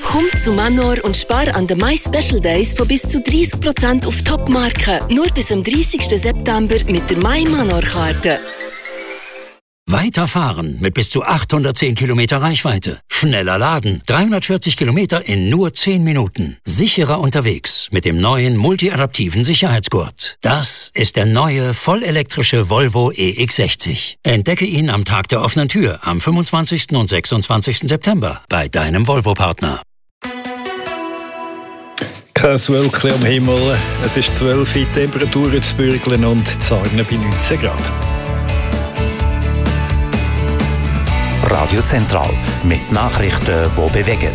Komm zu Manor und spar an den My Special Days von bis zu 30% auf Top-Marken. Nur bis am 30. September mit der My Manor-Karte. Weiterfahren mit bis zu 810 Kilometer Reichweite. Schneller laden. 340 Kilometer in nur 10 Minuten. Sicherer unterwegs mit dem neuen multiadaptiven Sicherheitsgurt. Das ist der neue vollelektrische Volvo EX60. Entdecke ihn am Tag der offenen Tür am 25. und 26. September bei deinem Volvo-Partner. Kein Wölkchen am Himmel. Es ist 12 Uhr, Temperaturen zu bürgeln und die Zahlen bei 19 Grad. Radio Zentral mit Nachrichten, die bewegen.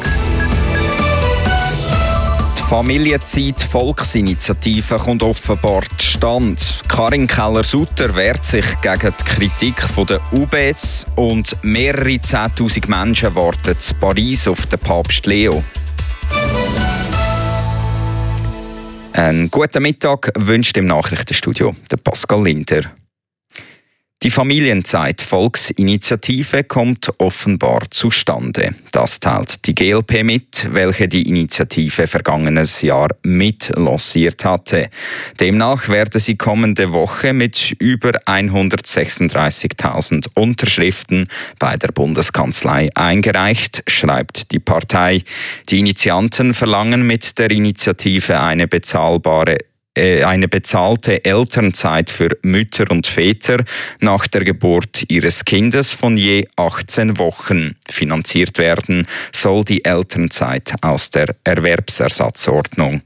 Die Familienzeit-Volksinitiative kommt offenbar zustande. Karin Keller-Sutter wehrt sich gegen die Kritik der UBS und mehrere 10'000 Menschen warten in Paris auf den Papst Leo. Einen guten Mittag wünscht im Nachrichtenstudio der Pascal Linder. Die Familienzeit-Volksinitiative kommt offenbar zustande. Das teilt die GLP mit, welche die Initiative vergangenes Jahr mitlanciert hatte. Demnach werde sie kommende Woche mit über 136.000 Unterschriften bei der Bundeskanzlei eingereicht, schreibt die Partei. Die Initianten verlangen mit der Initiative eine bezahlte Elternzeit für Mütter und Väter nach der Geburt ihres Kindes von je 18 Wochen. Finanziert werden soll die Elternzeit aus der Erwerbsersatzordnung.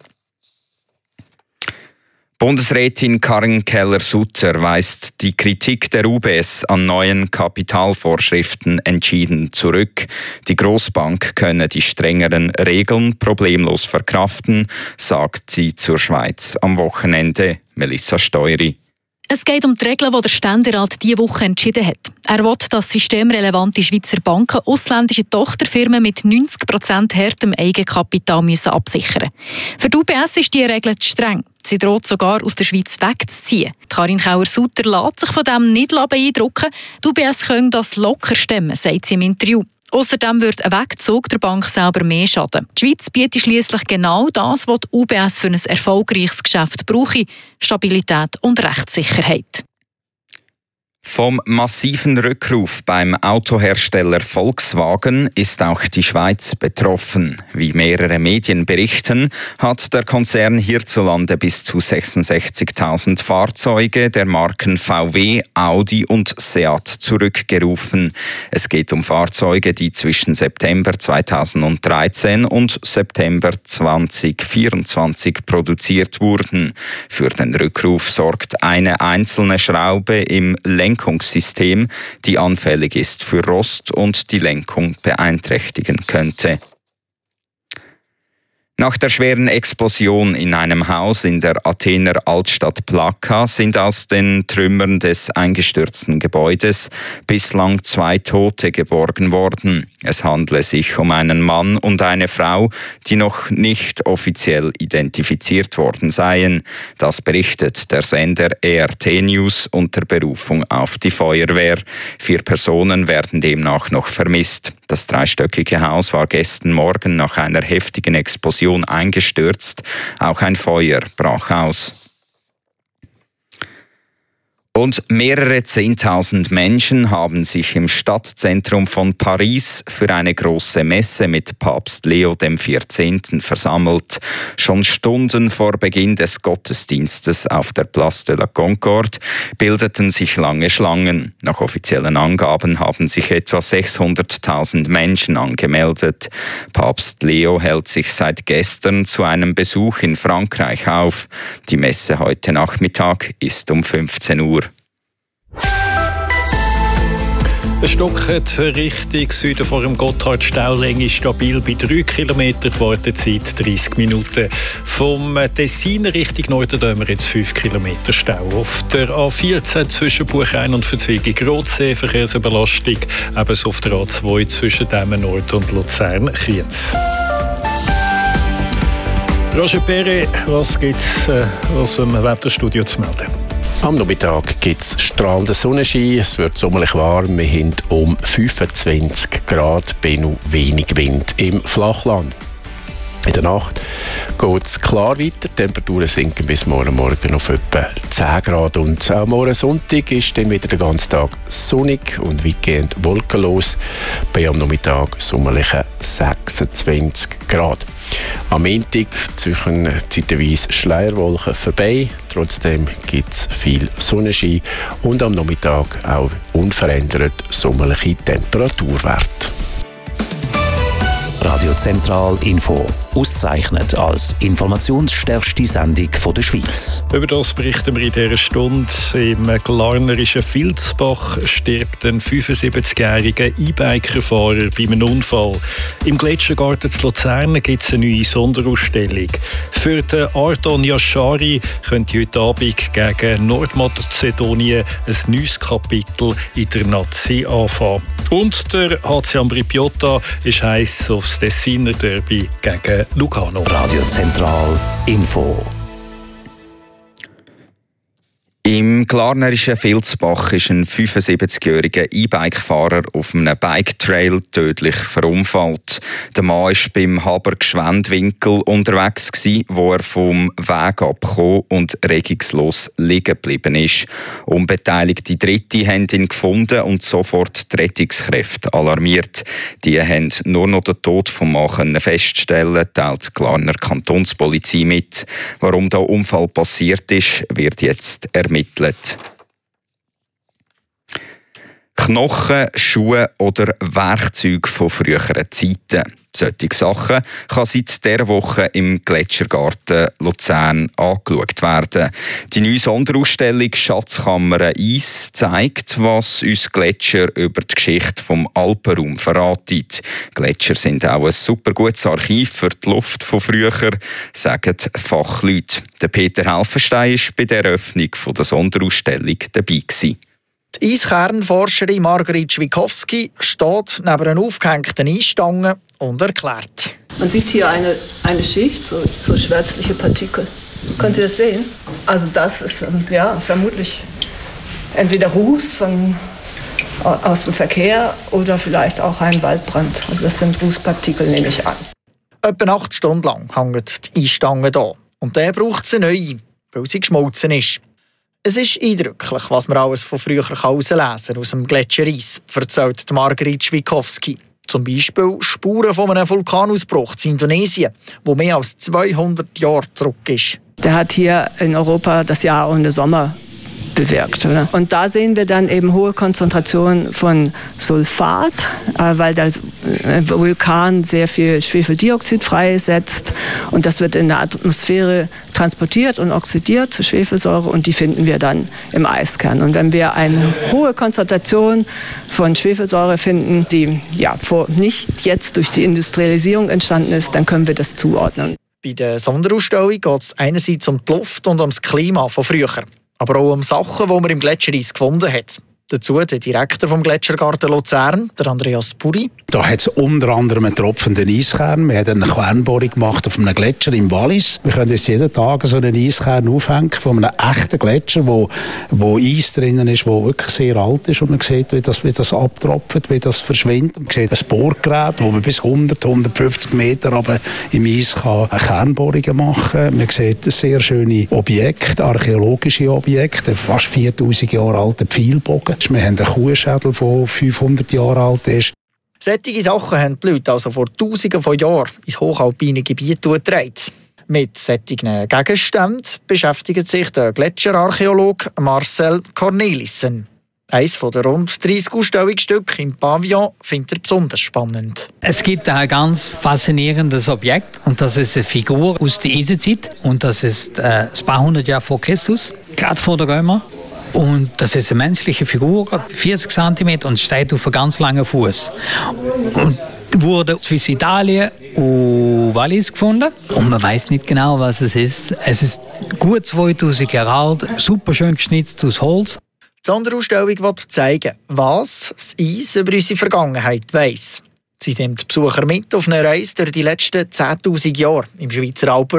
Bundesrätin Karin Keller-Sutter weist die Kritik der UBS an neuen Kapitalvorschriften entschieden zurück. Die Grossbank könne die strengeren Regeln problemlos verkraften, sagt sie zur Schweiz am Wochenende. Melissa Steury. Es geht um die Regeln, die der Ständerat diese Woche entschieden hat. Er will, dass systemrelevante Schweizer Banken ausländische Tochterfirmen mit 90% härtem Eigenkapital absichern müssen. Für die UBS ist diese Regel zu streng. Sie droht sogar, aus der Schweiz wegzuziehen. Karin Keller-Sutter lässt sich von dem nicht beeindrucken. Die UBS können das locker stemmen, sagt sie im Interview. Außerdem würde ein Wegzug der Bank selber mehr schaden. Die Schweiz bietet schliesslich genau das, was die UBS für ein erfolgreiches Geschäft brauche: Stabilität und Rechtssicherheit. Vom massiven Rückruf beim Autohersteller Volkswagen ist auch die Schweiz betroffen. Wie mehrere Medien berichten, hat der Konzern hierzulande bis zu 66.000 Fahrzeuge der Marken VW, Audi und Seat zurückgerufen. Es geht um Fahrzeuge, die zwischen September 2013 und September 2024 produziert wurden. Für den Rückruf sorgt eine einzelne Schraube im Lenkungssystem, die anfällig ist für Rost und die Lenkung beeinträchtigen könnte. Nach der schweren Explosion in einem Haus in der Athener Altstadt Plaka sind aus den Trümmern des eingestürzten Gebäudes bislang 2 Tote geborgen worden. Es handle sich um einen Mann und eine Frau, die noch nicht offiziell identifiziert worden seien. Das berichtet der Sender ERT News unter Berufung auf die Feuerwehr. 4 Personen werden demnach noch vermisst. Das 3-stöckige Haus war gestern Morgen nach einer heftigen Explosion eingestürzt. Auch ein Feuer brach aus. Und mehrere 10.000 Menschen haben sich im Stadtzentrum von Paris für eine große Messe mit Papst Leo XIV. Versammelt. Schon Stunden vor Beginn des Gottesdienstes auf der Place de la Concorde bildeten sich lange Schlangen. Nach offiziellen Angaben haben sich etwa 600.000 Menschen angemeldet. Papst Leo hält sich seit gestern zu einem Besuch in Frankreich auf. Die Messe heute Nachmittag ist um 15 Uhr. Es stockt Richtung Süden vor dem Gotthardstau, Länge stabil bei 3 Kilometern, die Wartezeit 30 Minuten. Vom Tessin Richtung Norden haben wir jetzt 5 Kilometer Stau. Auf der A14 zwischen Buchheim und Verzweigung Rotsee Verkehrsüberlastung, ebenso auf der A2 zwischen Demmen Nord und Luzern-Kriens. Roger Perret, was gibt es aus dem Wetterstudio zu melden? Am Nachmittag gibt es strahlenden Sonnenschein, es wird sommerlich warm, wir haben um 25 Grad, bei noch wenig Wind im Flachland. In der Nacht geht es klar weiter, die Temperaturen sinken bis morgen auf etwa 10 Grad und auch morgen Sonntag ist dann wieder den ganzen Tag sonnig und weitgehend wolkenlos, bei am Nachmittag sommerliche 26 Grad. Am Montag ziehen zeitweise Schleierwolken vorbei, trotzdem gibt es viel Sonnenschein und am Nachmittag auch unverändert sommerliche Temperaturwerte. Radio Zentral Info. Ausgezeichnet als informationsstärkste Sendung der Schweiz. Über das berichten wir in dieser Stunde. Im glarnerischen Vilsbach stirbt ein 75-jähriger E-Biker-Fahrer bei einem Unfall. Im Gletschergarten zu Luzern gibt es eine neue Sonderausstellung. Für den Ardon Yashari könnte heute Abend gegen Nordmazedonien ein neues Kapitel in der Nazi anfangen. Und der HC Ambri-Piotta ist heiß aufs Tessiner Derby gegen Lugano. Radio Zentral Info. Im glarnerischen Vilsbach ist ein 75-jähriger E-Bike-Fahrer auf einem Bike-Trail tödlich verunfallt. Der Mann war beim Haber-Gschwend-Winkel unterwegs, wo er vom Weg abgekommen und regungslos liegen geblieben ist. Unbeteiligte Dritte haben ihn gefunden und sofort die Rettungskräfte alarmiert. Die haben nur noch den Tod des Mannes feststellen, teilt die Glarner Kantonspolizei mit. Warum der Unfall passiert ist, wird jetzt ermittelt. Knochen, Schuhe oder Werkzeuge von früheren Zeiten. Solche Sachen kann seit dieser Woche im Gletschergarten Luzern angeschaut werden. Die neue Sonderausstellung «Schatzkammer Eis» zeigt, was uns Gletscher über die Geschichte des Alpenraums verraten. Gletscher sind auch ein super gutes Archiv für die Luft von früher, sagen Fachleute. Der Peter Helfenstein war bei der Eröffnung der Sonderausstellung dabei gewesen. Die Eiskernforscherin Margrit Schwikowski steht neben einer aufgehängten Eisstange und erklärt. Man sieht hier eine Schicht, so schwärzliche Partikel. Könnt ihr das sehen? Also das ist vermutlich entweder Ruß aus dem Verkehr oder vielleicht auch ein Waldbrand. Also das sind Rußpartikel, nehme ich an. Etwa 8 Stunden lang hängt die Eisstange hier. Und der braucht sie neu, weil sie geschmolzen ist. Es ist eindrücklich, was man alles von früher herauslesen kann aus dem Gletschereis, erzählt Margrit Schwikowski. Zum Beispiel Spuren von einem Vulkanausbruch in Indonesien, der mehr als 200 Jahre zurück ist. Der hat hier in Europa das Jahr und den Sommer bewirkt. Oder? Und da sehen wir dann eben hohe Konzentrationen von Sulfat, weil der Vulkan sehr viel Schwefeldioxid freisetzt und das wird in der Atmosphäre transportiert und oxidiert zu Schwefelsäure und die finden wir dann im Eiskern. Und wenn wir eine hohe Konzentration von Schwefelsäure finden, die nicht jetzt durch die Industrialisierung entstanden ist, dann können wir das zuordnen. Bei der Sonderausstellung geht es einerseits um die Luft und um das Klima von früher. Aber auch um Sachen, die man im Gletschereis gefunden hat. Dazu der Direktor vom Gletschergarten Luzern, der Andreas Puri. Da hat es unter anderem einen tropfenden Eiskern. Wir haben eine Kernbohrung gemacht auf einem Gletscher im Wallis. Wir können uns jeden Tag so einen Eiskern aufhängen von einem echten Gletscher, wo Eis drinnen ist, wo wirklich sehr alt ist. Und man sieht, wie das abtropft, wie das verschwindet. Man sieht ein Bohrgerät, wo man bis 150 Meter aber im Eis kann Kernbohrungen machen kann. Man sieht sehr schöne Objekte, archäologische Objekte, fast 4000 Jahre alten Pfeilbogen. Wir haben einen Kuhschädel, der 500 Jahre alt ist. Solche Sachen haben die Leute also vor Tausenden von Jahren ins hochalpine Gebiet getragen. Mit solchen Gegenständen beschäftigt sich der Gletscherarchäologe Marcel Cornelissen. Eines der rund 30 Ausstellungsstücke im Pavillon findet er besonders spannend. Es gibt ein ganz faszinierendes Objekt und das ist eine Figur aus der Eisenzeit und das ist ein paar hundert Jahre vor Christus, gerade vor den Römern. Und das ist eine menschliche Figur, 40 cm und steht auf einem ganz langen Fuß. Und wurde Swiss Italien und Wallis gefunden. Und man weiß nicht genau, was es ist. Es ist gut 2000 Jahre alt, super schön geschnitzt aus Holz. Die Sonderausstellung will zeigen, was das Eis über unsere Vergangenheit weiss. Sie nimmt Besucher mit auf eine Reise durch die letzten 10.000 Jahre im Schweizer Alpenraum.